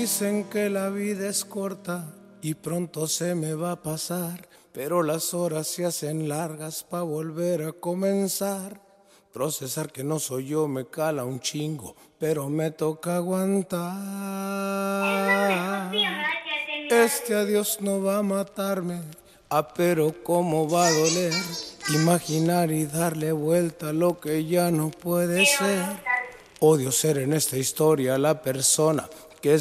Dicen que la vida es corta y pronto se me va a pasar, pero las horas se hacen largas pa' volver a comenzar. Procesar que no soy yo me cala un chingo, pero me toca aguantar. Este adiós no va a matarme, pero cómo va a doler. Imaginar y darle vuelta a lo que ya no puede ser. Odio ser en esta historia la persona